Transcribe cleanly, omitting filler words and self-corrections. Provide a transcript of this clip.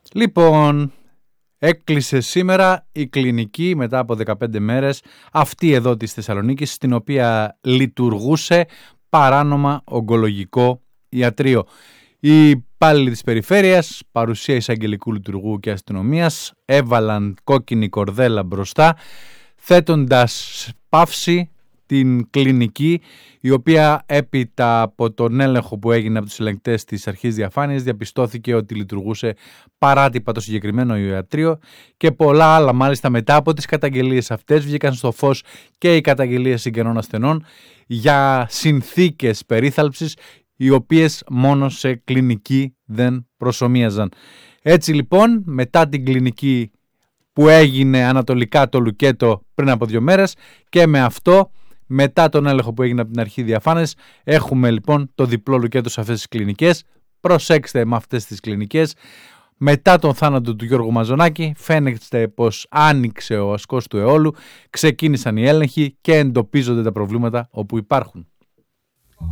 Λοιπόν, έκλεισε σήμερα η κλινική μετά από 15 μέρες, αυτή εδώ της Θεσσαλονίκης, στην οποία λειτουργούσε παράνομα ογκολογικό ιατρείο. Οι υπάλληλοι της περιφέρειας, παρουσία εισαγγελικού λειτουργού και αστυνομίας, έβαλαν κόκκινη κορδέλα μπροστά, θέτοντας παύση την κλινική, η οποία έπειτα από τον έλεγχο που έγινε από τους ελεγκτές της αρχής διαφάνειας διαπιστώθηκε ότι λειτουργούσε παράτυπα το συγκεκριμένο ιατρείο, και πολλά άλλα μάλιστα μετά από τις καταγγελίες αυτές βγήκαν στο φως και οι καταγγελίες συγγενών ασθενών για συνθήκες περίθαλψης οι οποίες μόνο σε κλινική δεν προσομοίαζαν. Έτσι λοιπόν, μετά την κλινική που έγινε ανατολικά το Λουκέτο πριν από 2 μέρες, και με αυτό, μετά τον έλεγχο που έγινε από την αρχή διαφάνειας, έχουμε λοιπόν το διπλό Λουκέτο σε αυτές τις κλινικές. Προσέξτε με αυτές τις κλινικές. Μετά τον θάνατο του Γιώργου Μαζονάκη φαίνεται πως άνοιξε ο ασκός του αιώλου, ξεκίνησαν οι έλεγχοι και εντοπίζονται τα προβλήματα όπου υπάρχουν.